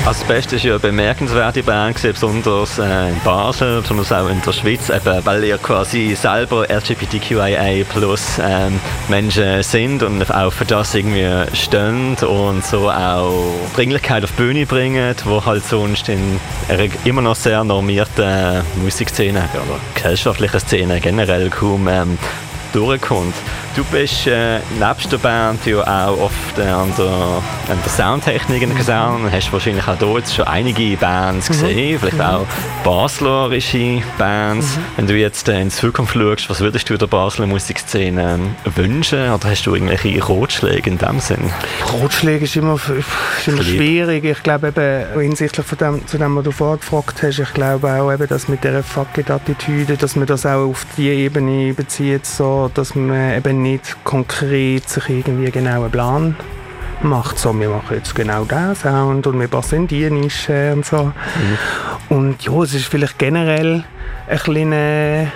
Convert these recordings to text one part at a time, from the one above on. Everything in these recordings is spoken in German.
Asbest ist ja eine bemerkenswerte Band gewesen, besonders in Basel, besonders auch in der Schweiz, eben, weil ihr quasi selber LGBTQIA+ Menschen sind und auch für das irgendwie stehen und so auch Dringlichkeit auf die Bühne bringen, wo halt sonst in einer immer noch sehr normierten Musikszene oder gesellschaftlichen Szene generell kaum durchkommt. Du bist nebst der Band ja auch oft an der Soundtechnik gesehen, hast wahrscheinlich auch dort schon einige Bands gesehen, vielleicht auch baslerische Bands. Wenn du jetzt in Zukunft schaust, was würdest du der Basler Musikszene wünschen oder hast du irgendwelche Ratschläge in dem Sinn? Ratschläge ist immer schwierig. Ich glaube eben hinsichtlich von dem, zu dem, was du vorher gefragt hast, ich glaube auch eben, dass mit dieser Fuck-it-Attitüde, dass man das auch auf die Ebene bezieht, so, dass man eben nicht konkret sich irgendwie genau einen Plan macht. So, wir machen jetzt genau diesen Sound und wir passen in die Nische und so. Und ja, es ist vielleicht generell ein bisschen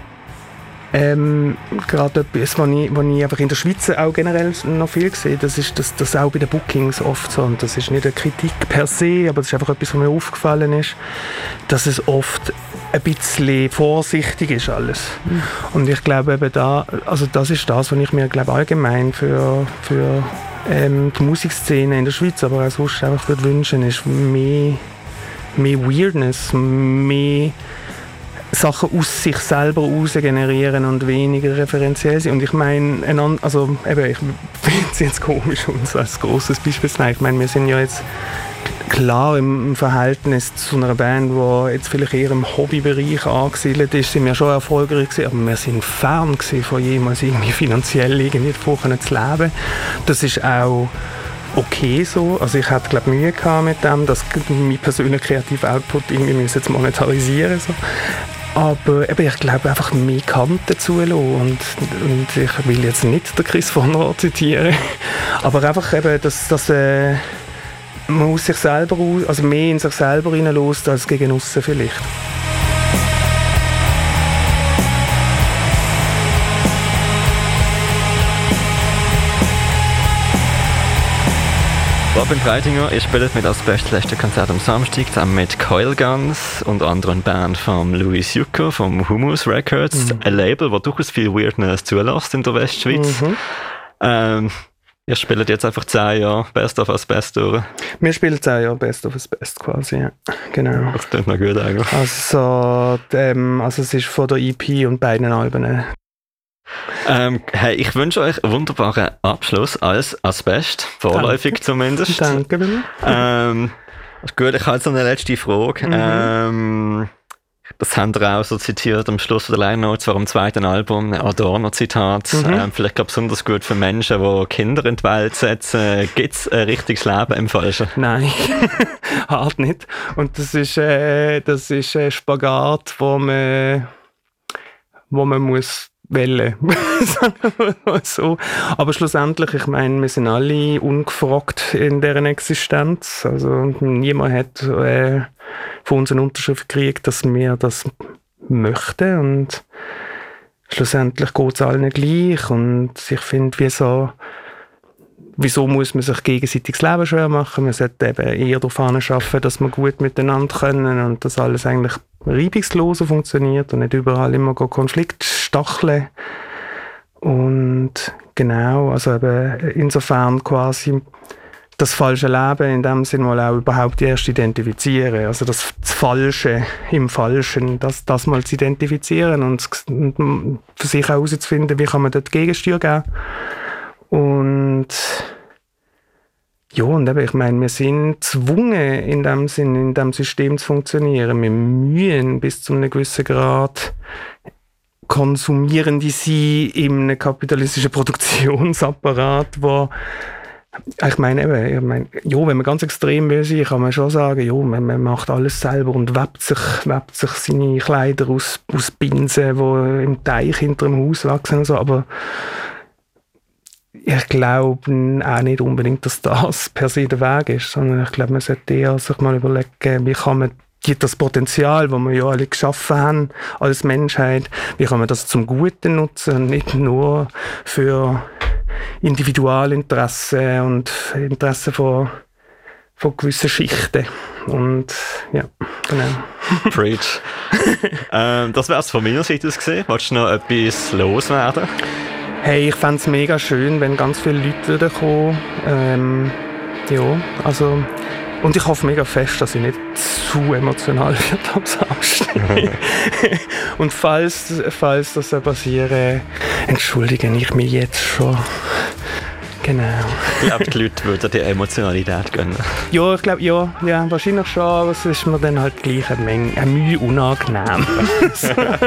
gerade etwas, was ich einfach in der Schweiz auch generell noch viel sehe, das ist das auch bei den Bookings oft so, und das ist nicht eine Kritik per se, aber das ist einfach etwas, was mir aufgefallen ist, dass es oft ein bisschen vorsichtig ist alles. Und ich glaube eben das ist das, was ich mir glaube allgemein für die Musikszene in der Schweiz, aber auch sonst einfach würde wünschen, ist mehr Weirdness, mehr Sachen aus sich selber raus generieren und weniger referenziell sind. Und ich meine, also eben, ich finde es jetzt komisch, uns als grosses Beispiel zu nehmen. Ich meine, wir sind ja jetzt klar im Verhältnis zu einer Band, die jetzt vielleicht eher im Hobbybereich angesiedelt ist, sind wir schon erfolgreich gewesen, aber wir sind fern gewesen, von jemals irgendwie finanziell irgendwie davon zu leben. Das ist auch okay so. Also ich hatte glaube Mühe gehabt mit dem, dass mein persönlicher kreativer Output irgendwie jetzt monetarisieren so. Aber eben, ich glaube einfach mehr Kanten zulassen und ich will jetzt nicht den Chris von Rohr zitieren, aber einfach eben, dass man aus sich selber, also mehr in sich selber hineinlässt als gegen aussen vielleicht. Robin Breitinger, ihr spielt mit Asbest das letzte Konzert am Samstag zusammen mit Coil Guns und anderen Band von Louis Jucker vom Humus Records, ein Label, das durchaus viel Weirdness zulässt in der Westschweiz. Ihr spielt jetzt einfach 10 Jahre Best of Asbest durch. Wir spielen 10 Jahre Best of Asbest quasi, ja. Genau. Das klingt noch gut eigentlich. Also es ist von der EP und beiden Alben. Hey, ich wünsche euch einen wunderbaren Abschluss als Asbest, vorläufig zumindest. Danke. Gut, ich habe jetzt noch eine letzte Frage. Das haben wir auch so zitiert am Schluss der Line Notes, vom zweiten Album, ein Adorno-Zitat. Vielleicht glaube besonders gut für Menschen, die Kinder in die Welt setzen. Gibt es ein richtiges Leben im Falschen? Nein, halt nicht. Und das ist ein Spagat, wo man muss wählen, sagen wir mal so. Aber schlussendlich, ich meine, wir sind alle ungefragt in deren Existenz. Also niemand hat von uns eine Unterschrift gekriegt, dass wir das möchten. Und schlussendlich geht es allen gleich. Und ich finde, wieso muss man sich gegenseitig das Leben schwer machen? Man sollte eben eher darauf arbeiten, dass wir gut miteinander können und dass alles eigentlich reibungsloser funktioniert und nicht überall immer Konflikt stacheln. Und genau, also eben insofern quasi das falsche Leben in dem Sinne mal auch überhaupt erst identifizieren. Also das Falsche im Falschen, das mal zu identifizieren und für sich herauszufinden, wie kann man dort Gegensteuer geben. Und ja, und eben, ich meine, wir sind gezwungen, in dem Sinn, in dem System zu funktionieren. Wir müssen bis zu einem gewissen Grad konsumierende sein in einem kapitalistischen Produktionsapparat, wo ich meine, wenn man ganz extrem will sein, kann man schon sagen, ja, man macht alles selber und webt sich seine Kleider aus Binsen, die im Teich hinter dem Haus wachsen und so, aber ich glaube auch nicht unbedingt, dass das per se der Weg ist, sondern ich glaube, man sollte eher sich mal überlegen, wie kann man das Potenzial, das wir ja alle geschaffen haben als Menschheit, wie kann man das zum Guten nutzen und nicht nur für Individualinteressen und Interessen von gewissen Schichten. Und ja, genau. Preach. Das wäre es von meiner Seite aus gesehen. Wolltest du noch etwas loswerden? Hey, ich fände es mega schön, wenn ganz viele Leute würden kommen. Ja, also... Und ich hoffe mega fest, dass ich nicht zu emotional werde am Samstag. Und falls das passiert, entschuldige ich mich jetzt schon. Genau. Ich glaube, die Leute würden die Emotionalität gönnen. Ja, ich glaube, ja, wahrscheinlich schon, aber es ist mir dann halt gleich eine Mühe unangenehm.